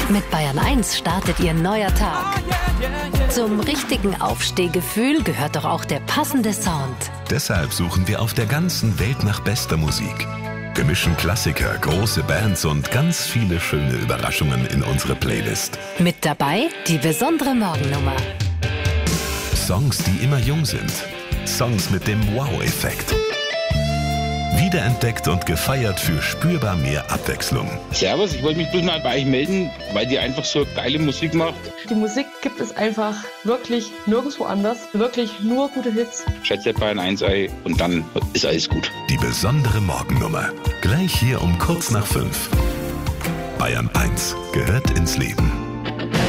Mit Bayern 1 startet Ihr neuer Tag. Zum richtigen Aufstehgefühl gehört doch auch der passende Sound. Deshalb suchen wir auf der ganzen Welt nach bester Musik. Wir mischen Klassiker, große Bands und ganz viele schöne Überraschungen in unsere Playlist. Mit dabei die besondere Morgennummer. Songs, die immer jung sind. Songs mit dem Wow-Effekt. Wiederentdeckt und gefeiert für spürbar mehr Abwechslung. Servus, ich wollte mich bloß mal bei euch melden, weil die einfach so geile Musik macht. Die Musik gibt es einfach wirklich nirgendwo anders. Wirklich nur gute Hits. Schaltet Bayern 1 ein und dann ist alles gut. Die besondere Morgennummer. Gleich hier um kurz nach 5. Bayern 1 gehört ins Leben.